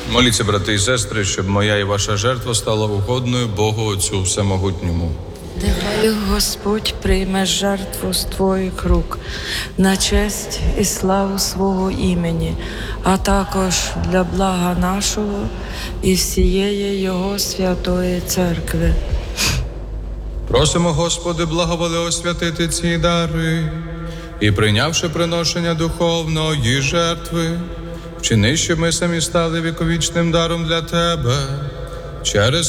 Моліться, брати і сестри, щоб моя і ваша жертва стала угодною Богу Отцю Всемогутньому. Нехай Господь прийме жертву з твоїх рук на честь і славу свого імені, а також для блага нашого і всієї Його святої церкви. Просимо, Господи, благоволи освятити ці дари і, прийнявши приношення духовної жертви, вчини, щоб ми самі стали віковічним даром для Тебе через